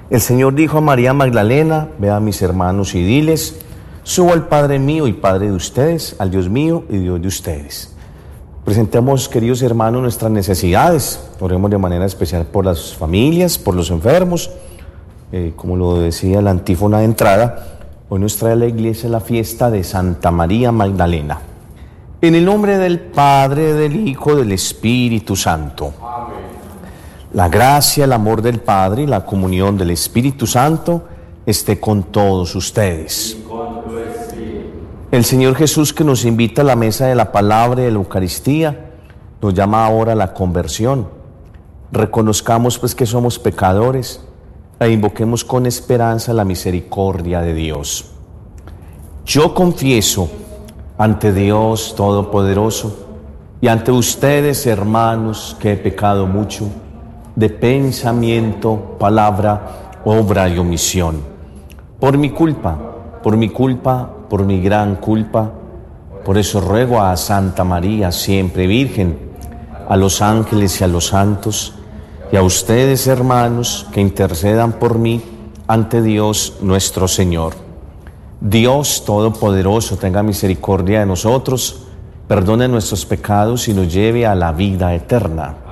El Señor dijo a María Magdalena: ve a mis hermanos y diles, subo al Padre mío y Padre de ustedes, al Dios mío y Dios de ustedes. Presentemos, queridos hermanos, nuestras necesidades. Oremos de manera especial por las familias, por los enfermos. Como lo decía la antífona de entrada, hoy nos trae a la iglesia la fiesta de Santa María Magdalena. En el nombre del Padre, del Hijo, del Espíritu Santo. Amén. La gracia, el amor del Padre y la comunión del Espíritu Santo esté con todos ustedes. Y con tu espíritu. El Señor Jesús, que nos invita a la mesa de la palabra y de la Eucaristía, nos llama ahora a la conversión. Reconozcamos pues que somos pecadores e invoquemos con esperanza la misericordia de Dios. Yo confieso ante Dios Todopoderoso y ante ustedes, hermanos, que he pecado mucho de pensamiento, palabra, obra y omisión. Por mi culpa, por mi gran culpa. Por eso ruego a Santa María, siempre Virgen, a los ángeles y a los santos, y a ustedes, hermanos, que intercedan por mí ante Dios nuestro Señor. Dios Todopoderoso tenga misericordia de nosotros, perdone nuestros pecados y nos lleve a la vida eterna.